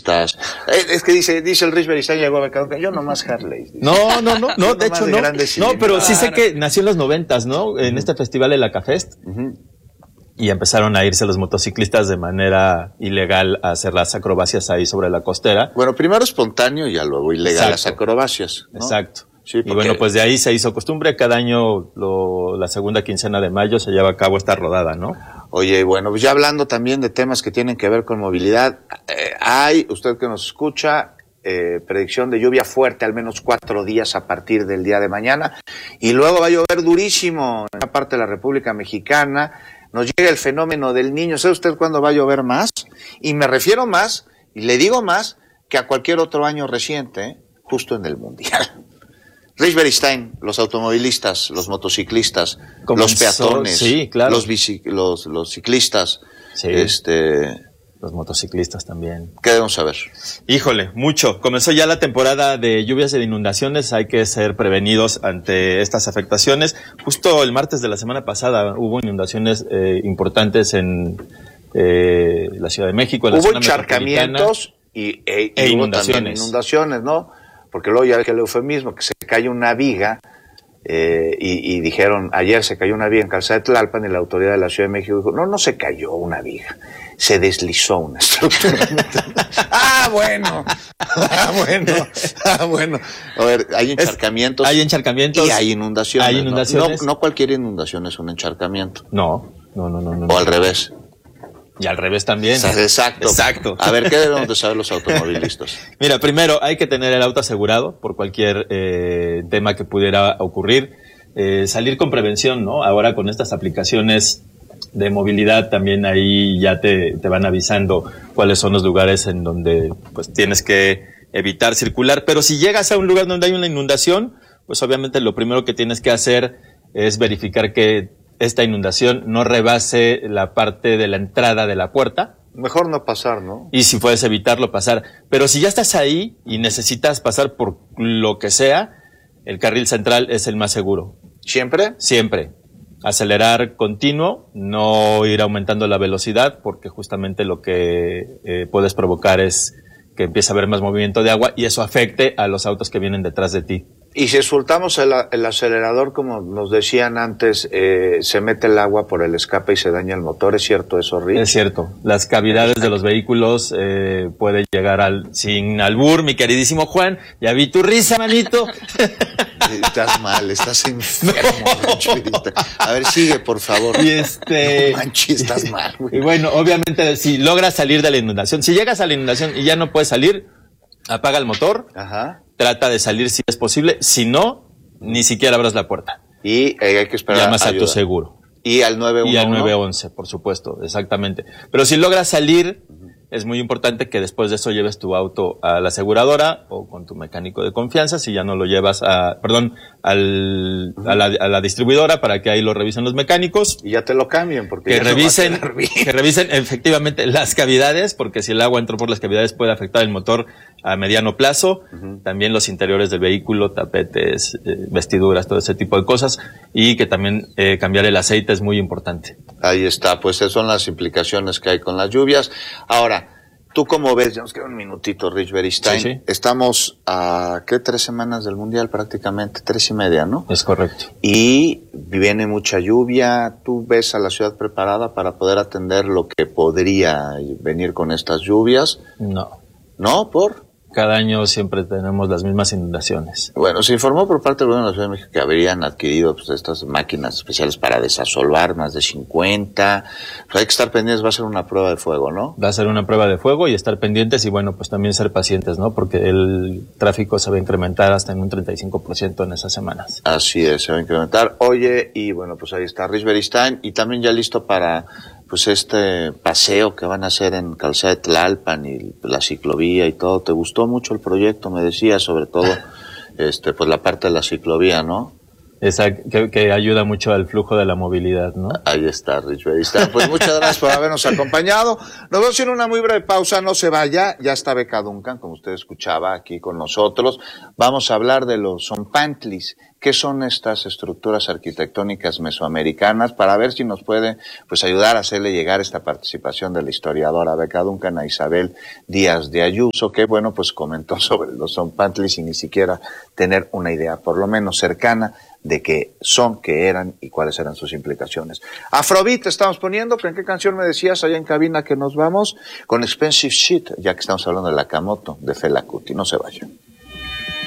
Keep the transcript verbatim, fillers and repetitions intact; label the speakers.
Speaker 1: motociclistas. Eh, es que dice, dice el Rich Beristain, llegó a Becaduncan, yo nomás Harley. Dice.
Speaker 2: No, no, no, no, de hecho
Speaker 1: de
Speaker 2: no. No, pero sí sé que nació en los noventas, ¿no? En uh-huh. este festival de la Cafest. Uh-huh. Y empezaron a irse los motociclistas de manera ilegal a hacer las acrobacias ahí sobre la costera.
Speaker 1: Bueno, primero espontáneo y ya luego ilegal Exacto. las acrobacias, ¿no?
Speaker 2: Exacto. Sí, porque... Y bueno, pues de ahí se hizo costumbre. Cada año, lo, la segunda quincena de mayo, se lleva a cabo esta rodada, ¿no?
Speaker 1: Oye, bueno, pues ya hablando también de temas que tienen que ver con movilidad, eh, hay, usted que nos escucha, eh, predicción de lluvia fuerte, al menos cuatro días a partir del día de mañana, y luego va a llover durísimo en una parte de la República Mexicana. Nos llega el fenómeno del Niño. ¿Sabe usted cuándo va a llover más? Y me refiero más, y le digo más, que a cualquier otro año reciente, ¿eh? Justo en el Mundial. Rich Beristain, los automovilistas, los motociclistas, Comenzó, los peatones,
Speaker 2: sí, claro.
Speaker 1: los, bici, los, los ciclistas, sí. este...
Speaker 2: Los motociclistas también.
Speaker 1: ¿Qué debemos saber?
Speaker 2: Híjole, mucho. Comenzó ya la temporada de lluvias y de inundaciones. Hay que ser prevenidos ante estas afectaciones. Justo el martes de la semana pasada hubo inundaciones eh, importantes en eh, la Ciudad de México. En la
Speaker 1: hubo
Speaker 2: zona
Speaker 1: encharcamientos y, e, y
Speaker 2: e
Speaker 1: hubo
Speaker 2: inundaciones.
Speaker 1: también inundaciones, ¿no? Porque luego ya ve que el eufemismo, que se cae una viga, eh, y, y dijeron, ayer se cayó una viga en Calzada de Tlalpan y la autoridad de la Ciudad de México dijo, no, no se cayó una viga. Se deslizó una estructura. ah, bueno. Ah, bueno. Ah, bueno. A ver, hay encharcamientos.
Speaker 2: Es, hay encharcamientos.
Speaker 1: Y hay inundaciones.
Speaker 2: Hay inundaciones.
Speaker 1: No, no, no cualquier inundación es un encharcamiento.
Speaker 2: No, no, no, no. no
Speaker 1: o al revés.
Speaker 2: Y al revés también.
Speaker 1: Exacto.
Speaker 2: Exacto.
Speaker 1: A ver, ¿qué debemos de saber los automovilistas?
Speaker 2: Mira, primero hay que tener el auto asegurado por cualquier eh, tema que pudiera ocurrir. Eh, salir con prevención, ¿no? Ahora con estas aplicaciones de movilidad también ahí ya te, te van avisando cuáles son los lugares en donde pues tienes que evitar circular. Pero si llegas a un lugar donde hay una inundación, pues obviamente lo primero que tienes que hacer es verificar que esta inundación no rebase la parte de la entrada de la puerta.
Speaker 1: Mejor no pasar, ¿no?
Speaker 2: Y si puedes evitarlo, pasar. Pero si ya estás ahí y necesitas pasar por lo que sea, el carril central es el más seguro.
Speaker 1: ¿Siempre?
Speaker 2: Siempre. Acelerar continuo, no ir aumentando la velocidad, porque justamente lo que eh, puedes provocar es que empiece a haber más movimiento de agua y eso afecte a los autos que vienen detrás de ti.
Speaker 1: Y si soltamos el, el acelerador, como nos decían antes, eh, se mete el agua por el escape y se daña el motor, ¿es cierto eso, Rich?
Speaker 2: Es cierto. Las cavidades de los vehículos eh, pueden llegar al, sin albur, mi queridísimo Juan, ya vi tu risa, manito.
Speaker 1: Estás mal, estás enfermo, no. A ver, sigue, por favor.
Speaker 2: Y este...
Speaker 1: No manches, estás mal, güey.
Speaker 2: Y bueno, obviamente, si logras salir de la inundación, si llegas a la inundación y ya no puedes salir, apaga el motor.
Speaker 1: Ajá.
Speaker 2: Trata de salir si es posible, si no, ni siquiera abras la puerta.
Speaker 1: Y eh, hay que esperar.
Speaker 2: Llamas
Speaker 1: ayuda.
Speaker 2: a tu seguro.
Speaker 1: Y al nueve uno uno.
Speaker 2: Y al nueve once, por supuesto, exactamente. Pero si logras salir, es muy importante que después de eso lleves tu auto a la aseguradora o con tu mecánico de confianza, si ya no lo llevas a, perdón, al, a, la, a la distribuidora para que ahí lo revisen los mecánicos.
Speaker 1: Y ya te lo cambien, porque
Speaker 2: que
Speaker 1: ya
Speaker 2: revisen,
Speaker 1: no va a bien.
Speaker 2: que revisen efectivamente las cavidades, porque si el agua entró por las cavidades puede afectar el motor a mediano plazo, uh-huh. También los interiores del vehículo, tapetes, eh, vestiduras, todo ese tipo de cosas, y que también eh, cambiar el aceite es muy importante.
Speaker 1: Ahí está, pues esas son las implicaciones que hay con las lluvias. Ahora, ¿tú cómo ves? Ya nos queda un minutito, Rich Beristain.
Speaker 2: Sí, sí. Estamos
Speaker 1: a, ¿qué? Tres semanas del Mundial prácticamente, tres y media, ¿no?
Speaker 2: Es correcto.
Speaker 1: Y viene mucha lluvia. ¿Tú ves a la ciudad preparada para poder atender lo que podría venir con estas lluvias?
Speaker 2: No.
Speaker 1: ¿No? ¿Por?
Speaker 2: Cada año siempre tenemos las mismas inundaciones.
Speaker 1: Bueno, se informó por parte del gobierno de la Ciudad de México que habrían adquirido pues, estas máquinas especiales para desasolvar, más de cincuenta. Pues hay que estar pendientes, va a ser una prueba de fuego, ¿no?
Speaker 2: Va a ser una prueba de fuego y estar pendientes y bueno, pues también ser pacientes, ¿no? Porque el tráfico se va a incrementar hasta en un treinta y cinco por ciento en esas semanas.
Speaker 1: Así es, se va a incrementar. Oye, y bueno, pues ahí está Rich Beristain y también ya listo para pues este paseo que van a hacer en Calzada de Tlalpan y la ciclovía y todo. ¿Te gustó mucho el proyecto? Me decías, sobre todo, este, pues la parte de la ciclovía, ¿no?
Speaker 2: Esa que, que ayuda mucho al flujo de la movilidad, ¿no?
Speaker 1: Ahí está, Rich Beristain. Pues muchas gracias por habernos acompañado. Nos vamos a hacer una muy breve pausa, no se vaya. Ya está Becaduncan, como usted escuchaba aquí con nosotros. Vamos a hablar de los zompantlis, qué son estas estructuras arquitectónicas mesoamericanas, para ver si nos puede pues ayudar a hacerle llegar esta participación de la historiadora Beca Duncan a Isabel Díaz de Ayuso, que bueno, pues comentó sobre los Zompantli sin ni siquiera tener una idea, por lo menos cercana, de qué son, qué eran y cuáles eran sus implicaciones. Afrobeat estamos poniendo, ¿pero en qué canción me decías allá en cabina que nos vamos? Con Expensive Shit, ya que estamos hablando de Lakamoto, de Fela Kuti. No se vayan.